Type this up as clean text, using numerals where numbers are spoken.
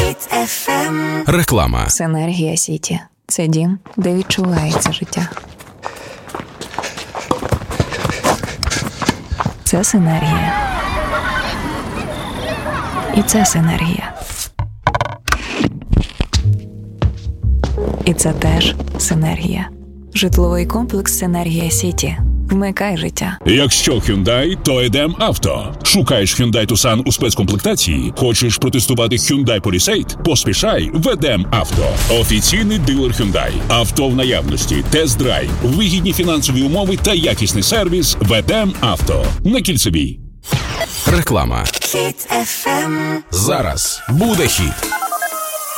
Реклама. Синергія Сіті. Це дім, де відчувається життя. Це синергія. І це синергія. І це теж синергія. Житловий комплекс «Синергія Сіті». Вмикай життя. Якщо Hyundai, то Edem Auto. Шукаєш Hyundai Tucson у спецкомплектації? Хочеш протестувати Hyundai Palisade? Поспішай в Edem Auto. Офіційний дилер Hyundai. Авто в наявності, тест-драйв, вигідні фінансові умови та якісний сервіс в Edem Auto. На Кільцевій. Реклама. Зараз буде хіт.